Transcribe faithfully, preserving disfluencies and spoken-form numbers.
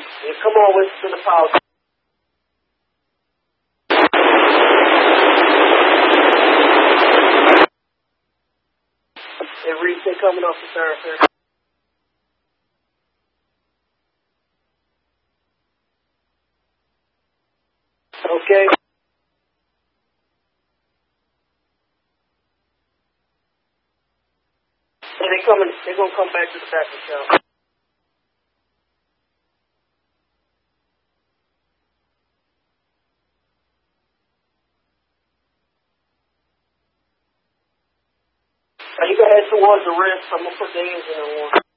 Yeah, come on with to the power. Hey, Reese, they coming off the third, sir. Okay. So they coming, they're gonna come back to the back of the town. Now you can head towards the wrist. I'm gonna put the engine in one.